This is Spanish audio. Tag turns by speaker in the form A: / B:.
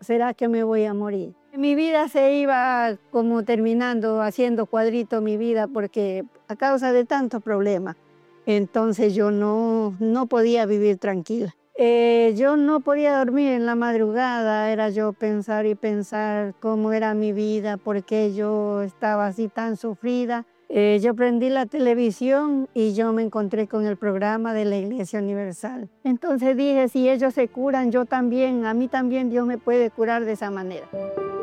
A: ¿será que me voy a morir? Mi vida se iba como terminando, haciendo cuadrito mi vida, porque a causa de tantos problemas. Entonces yo no podía vivir tranquila. Yo no podía dormir en la madrugada, era yo pensar y pensar cómo era mi vida, por qué yo estaba así tan sufrida. Yo prendí la televisión y yo me encontré con el programa de la Iglesia Universal. Entonces dije, si ellos se curan, yo también, a mí también Dios me puede curar de esa manera.